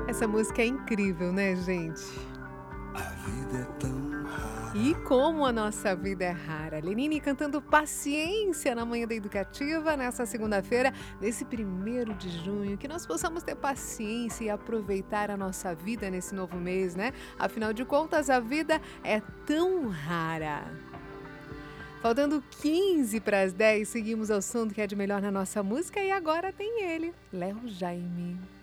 Essa música é incrível, né, gente? A vida é tão E rara. como a nossa vida é rara. Lenine cantando Paciência na Manhã da Educativa, nessa segunda-feira, nesse 1º de junho, que nós possamos ter paciência e aproveitar a nossa vida nesse novo mês, né? Afinal de contas, a vida é tão rara. Faltando 15 para as 10, seguimos ao som do que é de melhor na nossa música e agora tem ele, Léo Jaime.